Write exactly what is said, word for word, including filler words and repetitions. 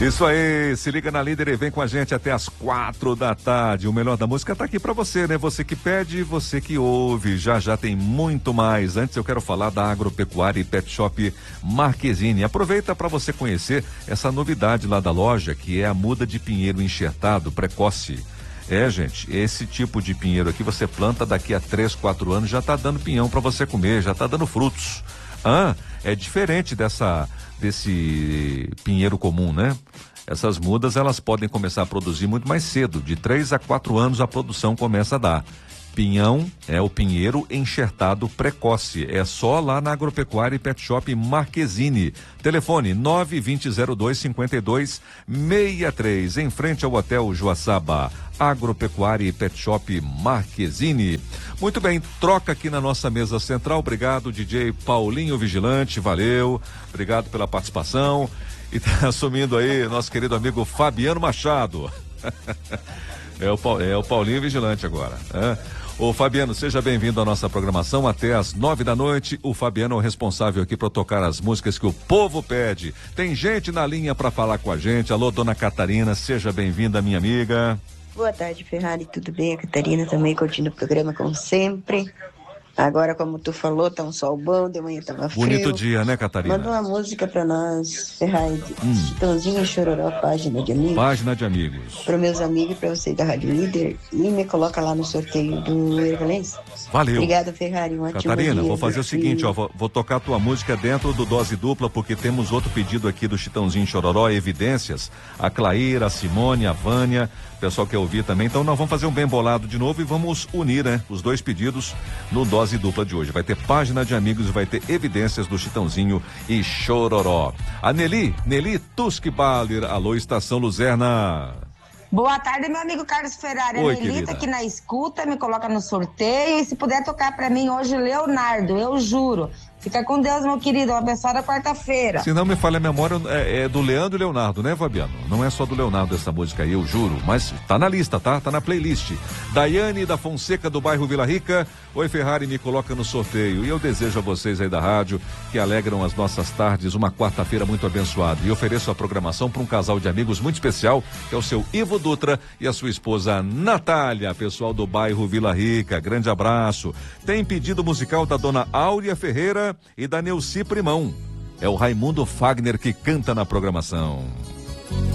Isso aí, se liga na Líder e vem com a gente até as quatro da tarde. O melhor da música tá aqui pra você, né? Você que pede, você que ouve. Já já tem muito mais. Antes eu quero falar da Agropecuária e Pet Shop Marquezine. Aproveita para você conhecer essa novidade lá da loja, que é a muda de pinheiro enxertado precoce. É, gente, esse tipo de pinheiro aqui você planta daqui a três, quatro anos, já tá dando pinhão para você comer, já tá dando frutos. Ah, é diferente dessa desse pinheiro comum, né? Essas mudas, elas podem começar a produzir muito mais cedo, de três a quatro anos a produção começa a dar. Pinhão é o pinheiro enxertado precoce, é só lá na Agropecuária e Pet Shop Marquezine. Telefone nove dois zero zero dois, cinco dois seis três, em frente ao Hotel Joaçaba. Agropecuária e Pet Shop Marquezine. Muito bem, troca aqui na nossa mesa central. Obrigado, D J Paulinho Vigilante, valeu, obrigado pela participação. E tá assumindo aí nosso querido amigo Fabiano Machado. é, o, é o Paulinho Vigilante agora, né? Ô Fabiano, seja bem-vindo à nossa programação até às nove da noite. O Fabiano é o responsável aqui para tocar as músicas que o povo pede. Tem gente na linha para falar com a gente. Alô, dona Catarina, seja bem-vinda, minha amiga. Boa tarde, Ferrari, tudo bem? A Catarina também curtindo o programa como sempre. Agora, como tu falou, tá um sol bom, de manhã tava frio. Bonito dia, né, Catarina? Manda uma música pra nós, Ferrari. Hum. Chitãozinho e Chororó, página de amigos. Página de amigos. Para meus amigos e pra você da Rádio Líder. E me coloca lá no sorteio do Ervalense. Valeu. Obrigada, Ferrari. Um ótimo Catarina, dia, vou fazer o seguinte, ó, vou, vou tocar a tua música dentro do Dose Dupla, porque temos outro pedido aqui do Chitãozinho e Chororó, Evidências. A Claíra, a Simone, a Vânia, o pessoal quer ouvir também. Então nós vamos fazer um bem bolado de novo e vamos unir, né, os dois pedidos no Dose Dupla de hoje. Vai ter Página de Amigos e vai ter Evidências do Chitãozinho e Chororó. A Nelly, Nelly Tuskballer, alô, Estação Luzerna. Boa tarde, meu amigo Carlos Ferrari. Oi, a Nelita querida. aqui na escuta, me coloca no sorteio. E se puder tocar pra mim hoje, Leonardo, eu juro. Fica com Deus, meu querido. Uma abençoada quarta-feira. Se não me falha a memória, é, é do Leandro e Leonardo, né, Fabiano? Não é só do Leonardo essa música aí, eu juro. Mas tá na lista, tá? Tá na playlist. Daiane da Fonseca, do bairro Vila Rica. Oi, Ferrari, me coloca no sorteio. E eu desejo a vocês aí da rádio, que alegram as nossas tardes, uma quarta-feira muito abençoada. E ofereço a programação para um casal de amigos muito especial, que é o seu Ivo Dutra e a sua esposa Natália, pessoal do bairro Vila Rica. Grande abraço. Tem pedido musical da dona Áurea Ferreira e da Neuci Primão. É o Raimundo Fagner que canta na programação.